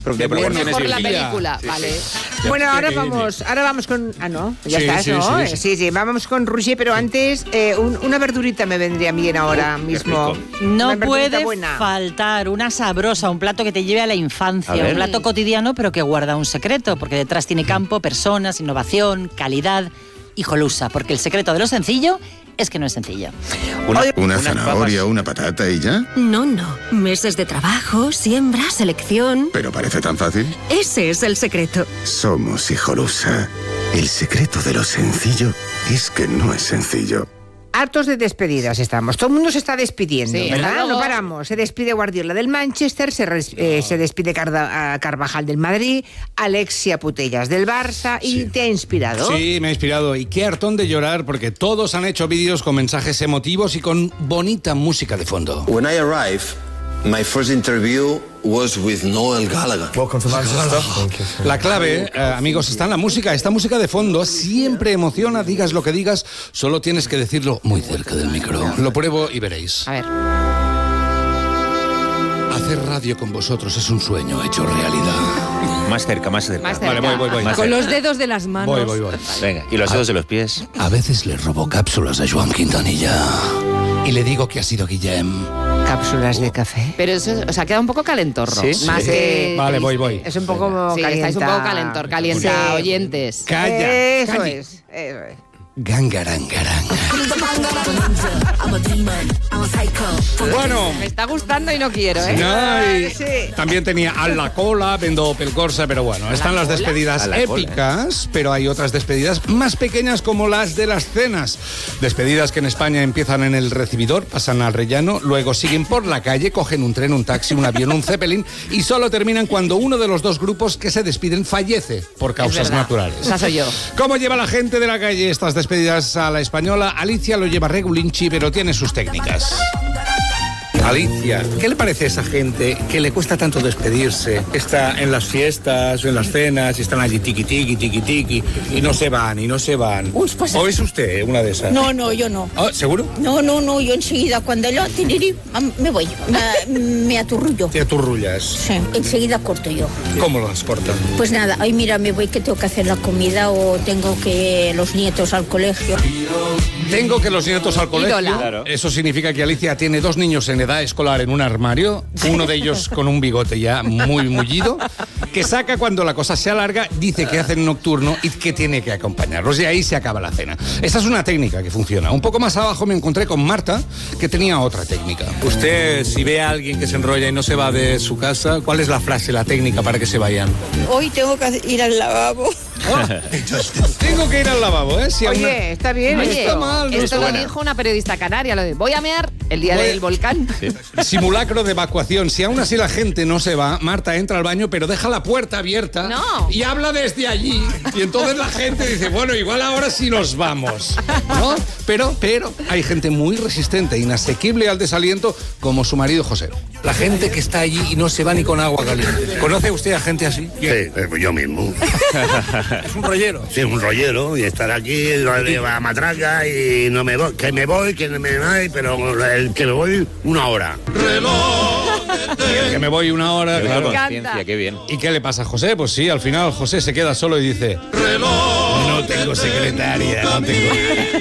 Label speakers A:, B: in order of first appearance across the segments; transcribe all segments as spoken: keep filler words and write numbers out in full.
A: De
B: bueno,
A: mejor la
B: Sevilla.
A: película,
B: Sí,
A: vale.
B: sí.
C: Bueno,
B: Ya,
C: ahora
B: que
C: vamos,
B: viene.
C: ahora vamos con... Ah, no, ya
B: Sí,
C: estás,
B: sí,
C: ¿no?
B: sí,
C: Sí,
B: sí.
C: sí, vamos con Roger, pero antes eh, un- una verdurita me vendría bien ahora mismo.
D: No
C: Una verdurita
D: puede
C: buena.
D: faltar una sabrosa, un plato que te lleve a la infancia,
E: A ver.
D: un plato cotidiano pero que guarda un secreto, porque detrás tiene campo, personas, innovación, calidad y jolusa, porque el secreto de lo sencillo es que no es sencillo.
E: Una,
F: Una
E: unas
F: zanahoria,
E: papas.
F: una patata y ya.
G: No, no. Meses de trabajo, siembra, selección.
F: Pero parece tan fácil.
G: Ese es el secreto.
F: Somos Hijolusa. El secreto de lo sencillo es que no es sencillo.
C: Hartos de despedidas estamos. Todo el mundo se está despidiendo,
A: Sí,
C: ¿verdad?
A: luego-
C: No paramos. Se despide Guardiola del Manchester, se, res- eh, se despide Carda- a Carvajal del Madrid, Alexia Putellas del Barça. ¿Y te ha inspirado?
B: Sí, me ha inspirado. Y qué hartón de llorar, porque todos han hecho vídeos con mensajes emotivos y con bonita música de fondo.
H: When I arrived, my first interview was with Noel Gallagher.
B: La clave, eh, amigos, está en la música. Esta música de fondo siempre emociona, digas lo que digas, solo tienes que decirlo muy cerca del micro. Lo pruebo y veréis.
A: A ver.
B: Hacer radio con vosotros es un sueño hecho realidad.
E: Más cerca, más cerca.
A: Más cerca.
B: Vale, voy, voy, voy.
E: Más
A: Con
E: cerca.
A: los dedos de las manos.
B: Voy, voy, voy.
E: Venga, y los dedos de los pies.
B: A veces le robo cápsulas a Joan Quintanilla y le digo que ha sido Guillem.
C: Cápsulas de café.
A: Pero eso, o sea, queda un poco calentorro.
E: Sí,
A: Más
E: sí.
A: que...
B: Vale, voy, voy.
C: Es un poco
A: Sí,
C: calienta.
A: estáis un poco calentor, calienta,
C: Sí.
A: oyentes.
B: Calla.
C: Eso
B: calla.
C: es. Eso es.
B: Gangarangaranga. Bueno.
A: Me está gustando y no quiero, ¿eh?
B: No, y
C: Sí.
B: también tenía a la cola, vendo Opel Corsa, pero bueno, están las despedidas
E: A la cola,
B: épicas, pero hay otras despedidas más pequeñas como las de las cenas. Despedidas que en España empiezan en el recibidor, pasan al rellano, luego siguen por la calle, cogen un tren, un taxi, un avión, un zeppelin y solo terminan cuando uno de los dos grupos que se despiden fallece por causas
A: verdad.
B: naturales.
A: Esa soy yo.
B: ¿Cómo lleva la gente de la calle estas despedidas a la española? Alicia lo lleva regulinchi, pero tiene sus técnicas. Alicia, ¿qué le parece a esa gente que le cuesta tanto despedirse? Está en las fiestas o en las cenas y están allí tiqui tiqui, tiqui tiqui y no se van, y no se van.
I: Uy, pues-
B: ¿O es usted una de esas?
I: No, no, yo no.
B: Ah, ¿seguro?
I: No, no, no, yo enseguida cuando lo tiriri, am- me voy, me, me aturrullo.
B: Te aturrullas.
I: Sí, enseguida corto yo.
B: ¿Cómo las cortan?
I: Pues nada, ay mira, me voy que tengo que hacer la comida o tengo que los nietos al colegio.
B: Tengo que los nietos al colegio.
A: Ídola.
E: Claro.
B: Eso significa que Alicia tiene dos niños en edad escolar en un armario, uno de ellos con un bigote ya muy mullido, que saca cuando la cosa se alarga, dice que hacen nocturno y que tiene que acompañarlos. Y ahí se acaba la cena. Esta es una técnica que funciona. Un poco más abajo me encontré con Marta, que tenía otra técnica. Usted, si ve a alguien que se enrolla y no se va de su casa, ¿cuál es la frase, la técnica para que se vayan?
I: Hoy tengo que ir al lavabo.
B: Tengo que ir al lavabo, ¿eh? Si aún-
C: Oye, está bien
A: Oye,
C: esto.
B: está mal, no
A: esto
B: está
A: lo
B: buena.
A: dijo una periodista canaria, lo de voy a mear el día
B: Voy-
A: del volcán.
B: Simulacro de evacuación. Si aún así la gente no se va, Marta entra al baño, pero deja la puerta abierta
A: No.
B: y habla desde allí. Y entonces la gente dice, bueno, igual ahora sí nos vamos. ¿No? Pero, pero hay gente muy resistente, inasequible al desaliento, como su marido José. La gente que está allí y no se va ni con agua caliente. ¿Conoce usted a gente así?
J: Sí, eh, yo mismo.
B: Es un rollero.
J: Sí, un rollero y estar aquí a matraca y no me voy, que me voy, que no me voy, pero el que me voy una hora.
B: Que me voy una hora,
E: Qué
B: claro.
E: conciencia, qué bien.
B: ¿Y qué le pasa a José? Pues sí, al final José se queda solo y dice... No tengo secretaria, no tengo...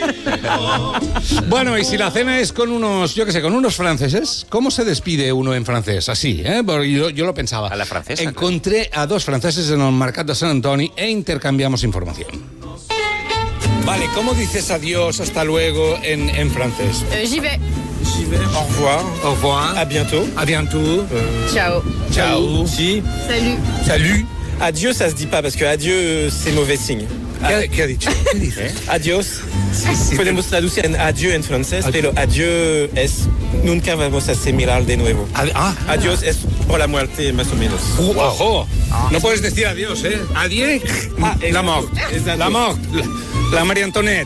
B: Bueno, y si la cena es con unos, yo qué sé, con unos franceses, ¿cómo se despide uno en francés? Así, ¿eh? Porque yo, yo lo pensaba.
E: A la francesa,
B: Encontré a dos franceses en el Mercat de Sant Antoni e intercambiamos información. Vale, ¿cómo dices adiós, hasta luego en, en francés?
I: J'y vais.
B: Au revoir. Au revoir.
K: À bientôt.
B: A bientôt.
I: Ciao.
B: Ciao.
K: Si.
I: Salut.
B: Salut.
K: Adieu, ça se dit pas parce que adieu, c'est mauvais signe.
B: ¿Qué, ha- qué ha dicho? ¿Qué dice?
K: Adiós. Podemos traducir en adieu en francés, pero adieu es nunca vamos a similar de nuevo.
B: Ad- ah.
K: Adiós es por la muerte, más o menos.
B: Uh, ojo. No puedes decir adiós, ¿eh? Adiós.
K: Ah,
B: la
K: exacto,
B: mort.
K: exacto.
B: La mort. La, la María Antoinette.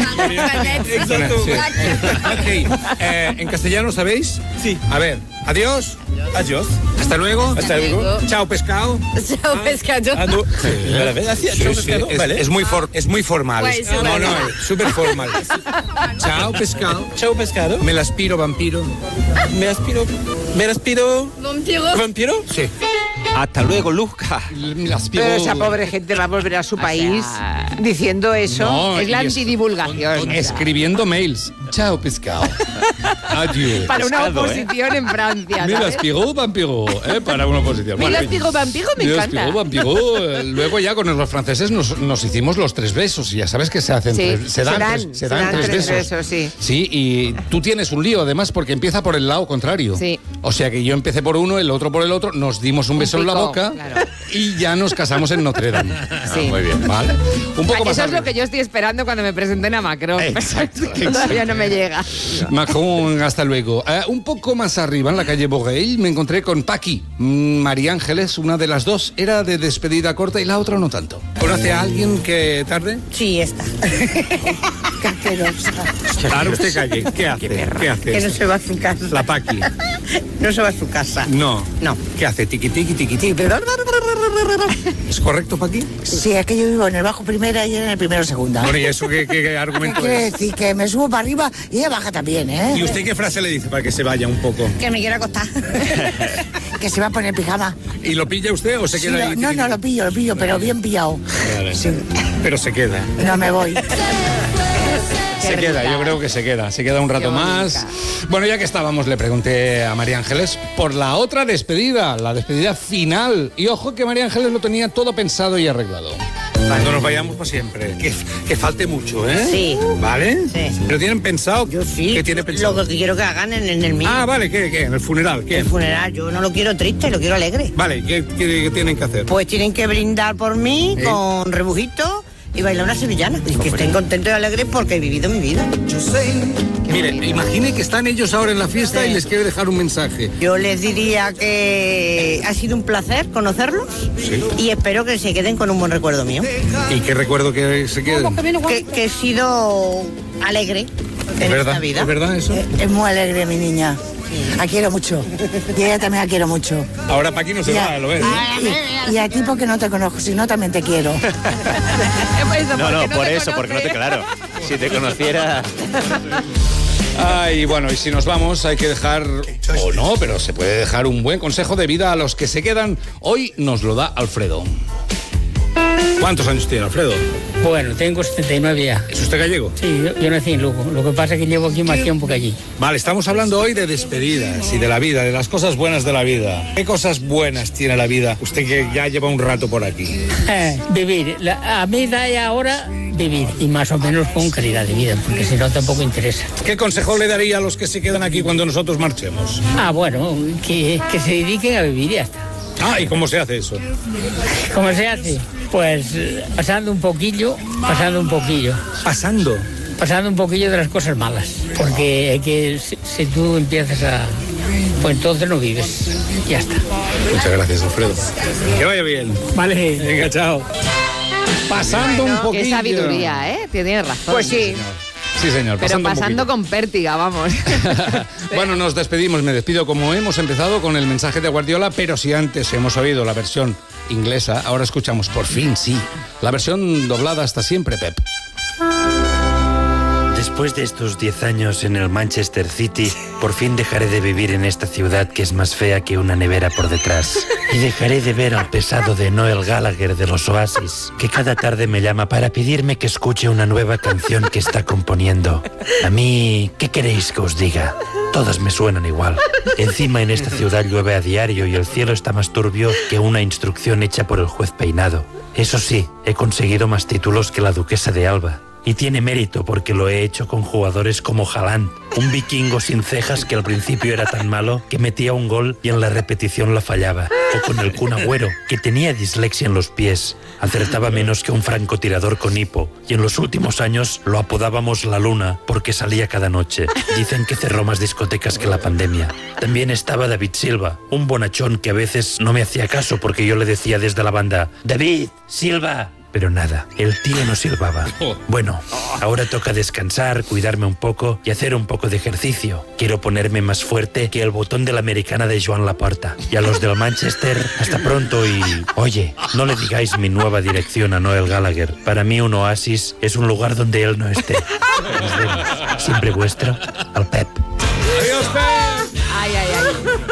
K: Exacto.
B: Sí. Ok. Eh, ¿En castellano sabéis?
K: Sí.
B: A ver. Adiós.
K: Adiós.
B: Hasta luego.
K: Hasta luego.
B: Chao, pescado.
I: Ciao, pescado.
K: Ah, no. ¿A la vez? Así,
B: Sí,
K: chao,
B: sí,
K: pescado.
B: es,
K: Vale.
B: es muy for- es muy formal.
I: Guay, sí,
B: no,
I: vale.
B: no, es súper formal. Chao, pescado.
K: Chao, pescado.
B: Me las piro, vampiro.
K: Me aspiro. Me aspiro.
I: Vampiro.
K: Vampiro.
B: Sí.
E: Hasta luego, Luzca.
B: Las
C: Pero
B: Pigot.
C: esa pobre gente va a volver a su país
A: sea,
C: diciendo eso.
B: No,
A: es la
B: y es-
A: antidivulgación.
B: Escribiendo mails. Chao, pescado. Adiós.
A: Para una
E: pescado,
A: oposición en Francia.
B: Mira,
A: ¿sabes?
B: Pigot, Van Pigot, ¿eh? Para una oposición.
A: Mira,
B: Bueno,
A: Pigot, Van Pigot, me
B: Mira,
A: encanta.
B: Pigot, Van Pigot. Eh, Luego ya con los franceses nos, nos hicimos los tres besos y ya sabes que se hacen
A: Sí.
B: tres, se dan,
C: Se dan-
B: tres, se
C: se
B: dan
C: dan
B: tres
C: tres
B: besos.
C: besos, sí.
B: Sí, y tú tienes un lío además porque empieza por el lado contrario.
A: Sí.
B: O sea que yo empecé por uno, el otro por el otro, nos dimos un,
A: Un
B: beso en la
A: pico,
B: boca
A: claro.
B: y ya nos casamos en Notre Dame.
A: Sí.
B: Muy bien, vale. Un poco
A: Eso
B: más
A: es lo
B: arriba.
A: que yo estoy esperando cuando me presenten a Macron.
B: Exacto,
A: Todavía no me llega.
B: Macron, hasta luego. Eh, un poco más arriba, en la calle Borrell, me encontré con Paqui. Mm, María Ángeles, una de las dos, era de despedida corta y la otra no tanto. ¿Conoce a alguien que tarde?
L: Sí, está. Caquerosa.
B: Ahora usted calle. ¿Qué hace? ¿Qué hace?
L: Que no se va a su casa.
B: La Paqui.
L: No se va a su casa.
B: No.
L: No.
B: ¿Qué hace? Tiqui, tiqui, tiqui, tiqui. ¿Es correcto, Paqui?
L: Sí, es que yo vivo en el bajo primera y ella en el primero segunda.
B: Bueno, ¿y eso qué, qué
L: ¿Qué
B: argumento
L: quiere
B: es?
L: decir? Que me subo para arriba y ella baja también, ¿eh?
B: ¿Y usted qué frase le dice para que se vaya un poco?
L: Que me quiera acostar. Que se va a poner pijama.
B: ¿Y lo pilla usted o se
L: Sí,
B: queda
L: lo-
B: ahí?
L: no, no, lo pillo, lo pillo, pero bien pillado.
B: Vale.
L: Sí,
B: Pero se queda.
L: no me voy.
B: Se queda, yo creo que se queda, se queda un rato
A: Qué
B: más.
A: bonita.
B: Bueno, ya que estábamos, le pregunté a María Ángeles por la otra despedida, la despedida final. Y ojo que María Ángeles lo tenía todo pensado y arreglado. Cuando nos vayamos para siempre. Que, que falte mucho, ¿eh?
L: Sí.
B: ¿Vale?
L: Sí.
B: ¿Pero tienen pensado?
L: Yo sí.
B: ¿Qué tiene pensado?
L: Lo que quiero que hagan en, en el mío.
B: Ah, vale, ¿qué? ¿Qué? ¿En el funeral? ¿Qué?
L: El funeral, yo no lo quiero triste, lo quiero alegre.
B: Vale, ¿qué, qué- qué tienen que hacer?
L: Pues tienen que brindar por mí
B: ¿Eh?
L: con rebujitos y bailar una sevillana. Y que estén contentos y alegres porque he vivido mi vida.
B: Mire, imagine que están ellos ahora en la fiesta
L: Sí.
B: y les quiere dejar un mensaje.
L: Yo les diría que ha sido un placer conocerlos y espero que se queden con un buen recuerdo mío.
B: ¿Y qué recuerdo que se queden?
L: Que, que he sido alegre en
B: ¿Es verdad?
L: esta vida.
B: ¿Es verdad eso?
L: Es muy alegre mi niña. La quiero mucho. Y ella también la quiero mucho.
B: Ahora Paqui no se
L: Y a-
B: va, lo ves.
L: Y, y a ti porque no te conozco, si no también te quiero.
A: Eso,
E: No,
A: porque
E: no, por
A: te
E: eso, porque no te,
A: conoce.
E: claro. Si te conociera.
B: Ay, bueno, y si nos vamos hay que dejar, o no, pero se puede dejar un buen consejo de vida a los que se quedan. Hoy nos lo da Alfredo. ¿Cuántos años tiene Alfredo?
M: Bueno, tengo setenta y nueve ya.
B: ¿Es usted gallego?
M: Sí, yo, yo nací en Lugo. Lo que pasa es que llevo aquí más tiempo que allí.
B: Vale, estamos hablando hoy de despedidas y de la vida, de las cosas buenas de la vida. ¿Qué cosas buenas tiene la vida? Usted que ya lleva un rato por aquí.
M: Eh, vivir. La- a mi edad y ahora, vivir. Y más o menos con calidad de vida, porque si no tampoco interesa.
B: ¿Qué consejo le daría a los que se quedan aquí cuando nosotros marchemos?
M: Ah, bueno, que, que se dediquen a vivir y ya está.
B: Ah, ¿y cómo se hace eso?
M: ¿Cómo se hace? Pues eh, pasando un poquillo, pasando un poquillo.
B: ¿Pasando?
M: Pasando un poquillo de las cosas malas. Porque hay que, si, si tú empiezas a... Pues entonces no vives. Ya está.
B: Muchas gracias, Alfredo. Que vaya bien.
M: Vale.
B: Venga, chao. Pasando un poquillo.
A: Qué sabiduría, ¿eh? Tienes razón.
C: Pues sí.
B: Sí, señor.
A: Pero
B: un
A: pasando
B: poquillo.
A: con pértiga, vamos.
B: Bueno, nos despedimos. Me despido como hemos empezado con el mensaje de Guardiola, pero si antes hemos oído la versión inglesa, ahora escuchamos por fin, sí, la versión doblada hasta siempre, Pep.
N: Después de estos diez años en el Manchester City, por fin dejaré de vivir en esta ciudad que es más fea que una nevera por detrás. Y dejaré de ver al pesado de Noel Gallagher de los Oasis, que cada tarde me llama para pedirme que escuche una nueva canción que está componiendo. A mí, ¿qué queréis que os diga? Todas me suenan igual. Encima en esta ciudad llueve a diario y el cielo está más turbio que una instrucción hecha por el juez Peinado. Eso sí, he conseguido más títulos que la duquesa de Alba. Y tiene mérito porque lo he hecho con jugadores como Haaland, un vikingo sin cejas que al principio era tan malo que metía un gol y en la repetición la fallaba. O con el Kun Agüero, que tenía dislexia en los pies, acertaba menos que un francotirador con hipo, y en los últimos años lo apodábamos La Luna porque salía cada noche. Dicen que cerró más discotecas que la pandemia. También estaba David Silva, un bonachón que a veces no me hacía caso porque yo le decía desde la banda: ¡David, Silva! Pero nada, el tío no silbaba. Bueno, ahora toca descansar, cuidarme un poco y hacer un poco de ejercicio. Quiero ponerme más fuerte que el botón de la americana de Joan Laporta. Y a los del Manchester, hasta pronto y... Oye, no le digáis mi nueva dirección a Noel Gallagher. Para mí un oasis es un lugar donde él no esté. Nos vemos. Siempre vuestro, al Pep.
B: Adiós, Pep.
A: Ay, ay, ay.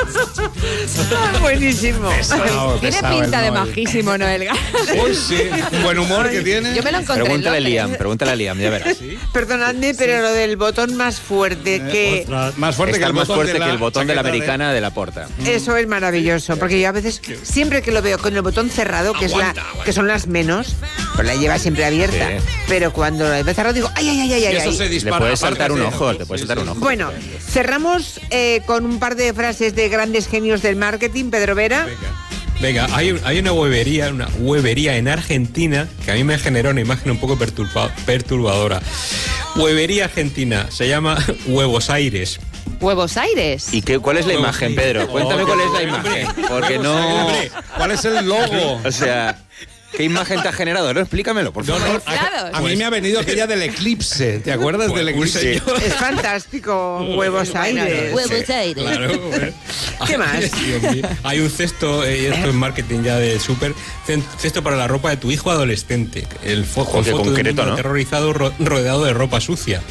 C: Ah, buenísimo.
B: Pesado,
A: Tiene
B: pesado
A: pinta
B: el
A: de
B: Noel.
A: majísimo, Noel Gallagher.
B: Uy, sí, un buen humor que tiene.
A: Yo me lo encontré en
E: Pregúntale a
A: Londres.
E: Liam, pregúntale a Liam, ya verás.
C: Perdonadme, pero lo del botón más fuerte que...
B: Más fuerte que
E: Está
B: el
E: más
B: botón
E: fuerte
B: de
E: que el botón de la
B: chaqueta
E: americana de la Porta.
C: Eso es maravilloso, porque yo a veces, siempre que lo veo con el botón cerrado, que, es la, que son las menos, pues la lleva siempre abierta,
E: Sí.
C: pero cuando la he cerrado digo, ay, ay, ay, ay,
B: Y
C: ay.
B: eso
C: ay.
B: se
E: Le
B: dispara.
E: puedes saltar un
B: apártate.
E: ojo, te puedes saltar un ojo.
C: Bueno, cerramos eh, con un par de frases de grandes genios del marketing, Pedro Vera.
K: Venga, hay, un- hay una huevería, una huevería en Argentina que a mí me generó una imagen un poco perturba- perturbadora. Huevería argentina, se llama Huevos Aires.
A: Huevos Aires.
E: ¿Y qué, cuál es la
K: Huevos
E: imagen,
K: Aires.
E: Pedro? Cuéntame
K: Oh,
E: cuál es la
K: hombre,
E: imagen. Porque
K: Huevos
E: no...
K: Aires, hombre.
B: ¿Cuál es el logo?
E: O sea, ¿qué imagen te ha generado? No, explícamelo, por
K: No,
E: favor.
K: no,
A: Claro.
B: A mí me ha venido aquella del eclipse. ¿Te acuerdas
K: Pues,
B: del
K: un
B: eclipse?
K: señor-
C: Es fantástico, Huevos Aires.
A: Huevos Aires.
K: Claro, bueno.
C: ¿Qué más?
K: Dios mío. Hay un cesto, eh, y esto es marketing ya de súper, cen- cesto para la ropa de tu hijo adolescente. El fo
E: Ojo,
K: con
E: qué
K: foto de un
E: concreto,
K: niño
E: ¿no?
K: aterrorizado ro- rodeado de ropa sucia.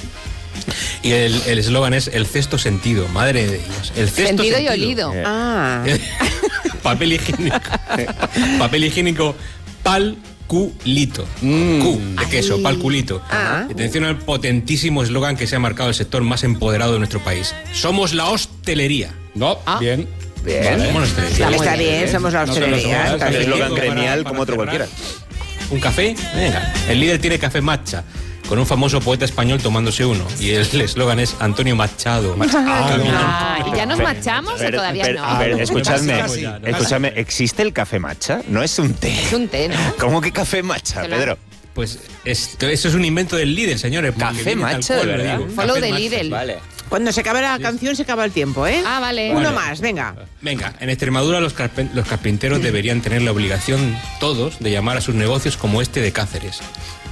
K: Y el el eslogan es el cesto sentido. Madre de Dios. El cesto
A: Sentido y
K: sentido.
A: olido.
E: Eh.
C: Ah,
K: Papel higiénico. Papel higiénico palculito. Q de queso,
C: Ay.
K: palculito.
C: Ah.
K: Atención al potentísimo eslogan que se ha marcado el sector más empoderado de nuestro país. Somos la hostelería.
B: No, bien.
E: Bien.
K: Vale, somos la hostelería.
A: Está muy
C: está
A: bien.
C: bien, somos la
B: No te lo
C: hostelería.
B: tomas,
C: está
E: El
C: bien.
E: eslogan
K: Para-
E: gremial
K: para
E: como otro
K: cerrar.
E: cualquiera.
K: ¿Un café? Venga. El líder tiene café matcha, con un famoso poeta español tomándose uno. Y el eslogan es Antonio Machado.
A: Ah, ¿y ya nos machamos o
E: Pero-
A: todavía
E: pero-
A: no?
E: pero, escuchadme,
B: Casi, casi.
E: escúchame, ¿existe el café matcha? No es un té.
A: Es un té, ¿no?
E: ¿Cómo que café matcha,
A: Claro.
E: Pedro?
K: Pues esto, eso es un invento del líder, señores. porque
E: Café
K: viene tal
E: matcha,
K: cual,
E: de
K: lo
E: verdad.
K: digo.
A: Follow
K: Café
A: the
K: matcha.
A: Lidl.
E: Vale.
C: Cuando se acabe la canción se acaba el tiempo, ¿eh?
A: Ah, vale.
C: Uno
K: Vale.
C: más, venga.
K: Venga, en Extremadura los, carpen- los carpinteros deberían tener la obligación, todos, de llamar a sus negocios como este de Cáceres.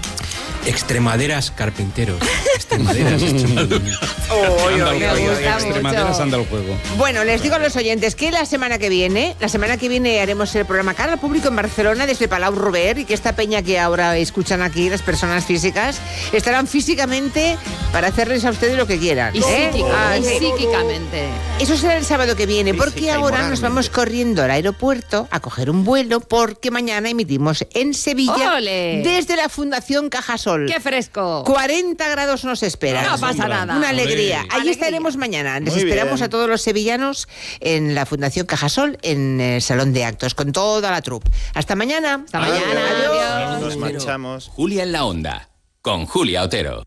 K: Extremaderas carpinteros. Extremaderas, Extremadura.
C: Oy,
B: Anda
C: oy,
B: el
C: oy,
B: juego.
C: oy,
A: gusta
C: oy.
B: Extremaderas
A: mucho.
B: anda el juego.
C: Bueno, les digo a los oyentes que la semana que viene, la semana que viene haremos el programa cara al público en Barcelona desde Palau Robert y que esta peña que ahora escuchan aquí, las personas físicas, estarán físicamente para hacerles a ustedes lo que quieran.
A: Y,
C: ¿eh?
A: psíquico-
C: Ah,
A: y
C: sí.
A: psíquicamente.
C: Eso será el sábado que viene, porque
E: Física y
C: ahora nos
E: moralmente.
C: vamos corriendo al aeropuerto a coger un vuelo porque mañana emitimos en Sevilla
A: ¡Ole!
C: desde la Fundación Cajasol.
A: ¡Qué fresco!
C: cuarenta grados nos esperan.
A: No pasa nada.
C: Una alegría.
K: Ole.
C: Allí
A: Alegría.
C: estaremos mañana. Les
E: Muy
C: esperamos
E: bien.
C: a todos los sevillanos en la Fundación Cajasol, en el Salón de Actos, con toda la troupe. Hasta mañana.
A: Hasta mañana. Adiós.
E: Nos manchamos.
O: Julia en la Onda, con Julia Otero.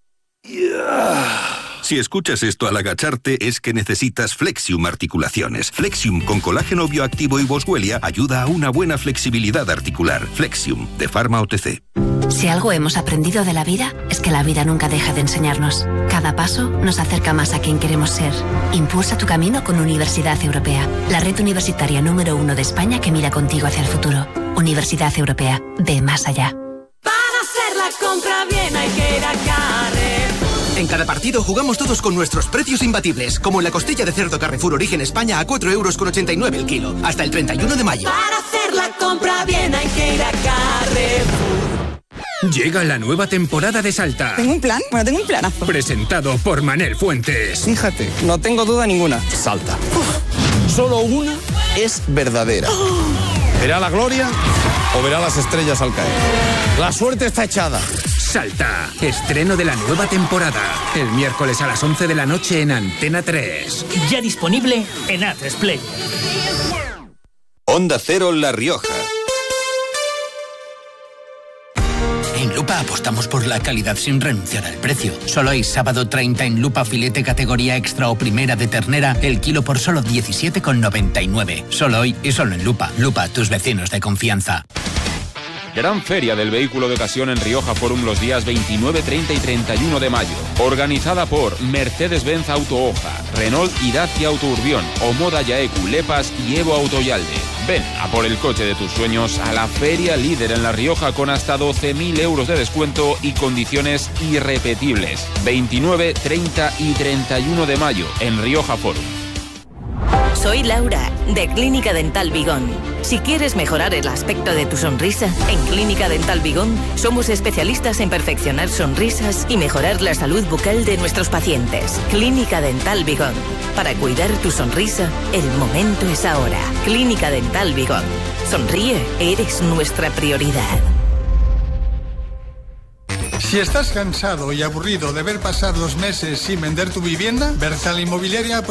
F: Si escuchas esto al agacharte es que necesitas Flexium Articulaciones. Flexium con colágeno bioactivo y boswellia ayuda a una buena flexibilidad articular. Flexium, de Pharma O T C.
G: Si algo hemos aprendido de la vida, es que la vida nunca deja de enseñarnos. Cada paso nos acerca más a quien queremos ser. Impulsa tu camino con Universidad Europea, la red universitaria número uno de España que mira contigo hacia el futuro. Universidad Europea, ve más allá.
P: Para hacer la compra bien hay que ir a Carrefour.
Q: En cada partido jugamos todos con nuestros precios imbatibles, como en la costilla de cerdo Carrefour Origen España a cuatro euros con ochenta y nueve el kilo, hasta el treinta y uno de mayo.
P: Para hacer la compra bien hay que ir a Carrefour.
R: Llega la nueva temporada de Salta.
S: ¿Tengo un plan? Bueno, tengo un planazo.
R: Presentado por Manel Fuentes.
S: Fíjate, no tengo duda ninguna.
T: Salta. Solo una es verdadera. ¿Verá la gloria o verá las estrellas al caer? La suerte está echada.
R: Salta. Estreno de la nueva temporada. El miércoles a las once de la noche en Antena tres.
U: Ya disponible en A tres Play.
F: Onda Cero La Rioja.
V: En Lupa apostamos por la calidad sin renunciar al precio. Solo hay sábado treinta en Lupa filete categoría extra o primera de ternera, el kilo por solo diecisiete con noventa y nueve. Solo hoy y solo en Lupa. Lupa, tus vecinos de confianza.
W: Gran feria del vehículo de ocasión en Rioja Forum los días veintinueve, treinta y treinta y uno de mayo. Organizada por Mercedes-Benz Auto Oja, Renault y Dacia Auto Urbión, Omoda Yaeku, Lepas y Evo Autoyalde. Ven a por el coche de tus sueños a la feria líder en La Rioja con hasta doce mil euros de descuento y condiciones irrepetibles. veintinueve, treinta y treinta y uno de mayo en Rioja Forum.
X: Soy Laura.
D: de Clínica Dental Vigón. Si quieres mejorar el aspecto de tu sonrisa, en Clínica Dental Vigón somos especialistas en perfeccionar sonrisas y mejorar la salud bucal de nuestros pacientes. Clínica Dental Vigón. Para cuidar tu sonrisa, el momento es ahora. Clínica Dental Vigón. Sonríe, eres nuestra prioridad.
H: Si estás cansado y aburrido de ver pasar los meses sin vender tu vivienda, Berzal Inmobiliaria